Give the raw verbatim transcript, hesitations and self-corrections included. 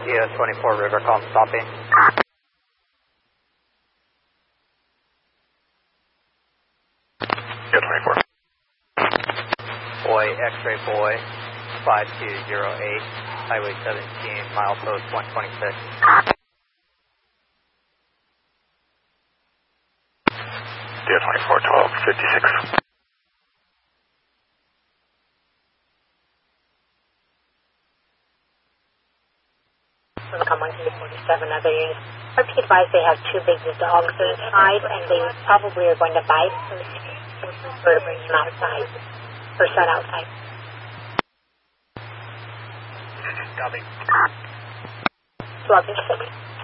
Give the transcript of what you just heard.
E O twenty-four River, call stopping. E O twenty-four. Boy, X-ray boy, five two zero eight, Highway seventeen, milepost one twenty-six. E O twenty-four, twelve fifty-six. Come one forty-seven, other units. Are be advised they have two big dogs inside, and they probably are going to bite. So we prefer to bring them outside, or set outside. Copy. twelve six.